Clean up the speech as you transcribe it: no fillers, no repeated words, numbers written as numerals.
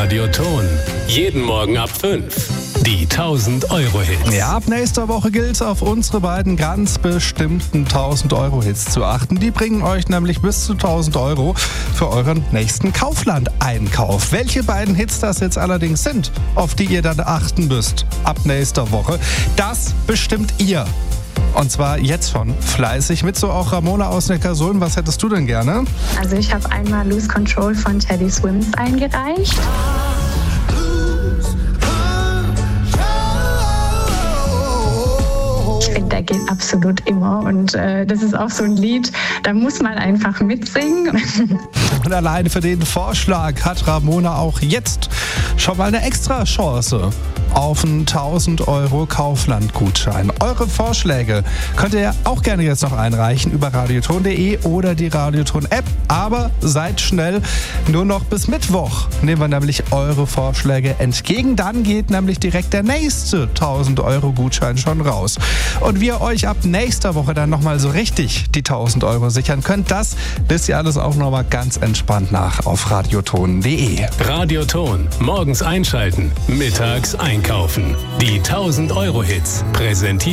Radioton. Jeden Morgen ab 5. Die 1000-Euro-Hits. Ja, ab nächster Woche gilt es, auf unsere beiden ganz bestimmten 1000-Euro-Hits zu achten. Die bringen euch nämlich bis zu 1000 Euro für euren nächsten Kaufland-Einkauf. Welche beiden Hits das jetzt allerdings sind, auf die ihr dann achten müsst ab nächster Woche, das bestimmt ihr. Und zwar jetzt schon fleißig. Mit so auch Ramona aus Neckarsulm. Was hättest du denn gerne? Also ich habe einmal Lose Control von Teddy Swims eingereicht. Ich finde, der geht absolut immer. Und das ist auch so ein Lied, da muss man einfach mitsingen. Und alleine für den Vorschlag hat Ramona auch jetzt schon mal eine extra Chance auf einen 1000 Euro Kaufland-Gutschein. Eure Vorschläge könnt ihr auch gerne jetzt noch einreichen über radioton.de oder die Radioton-App. Aber seid schnell, nur noch bis Mittwoch nehmen wir nämlich eure Vorschläge entgegen. Dann geht nämlich direkt der nächste 1000 Euro Gutschein schon raus. Und wie ihr euch ab nächster Woche dann nochmal so richtig die 1000 Euro sichern könnt, das wisst ihr alles auch nochmal ganz entspannt nach auf radioton.de. Radioton. Morgens einschalten, mittags einkaufen. Die 1000-Euro-Hits. Präsentiert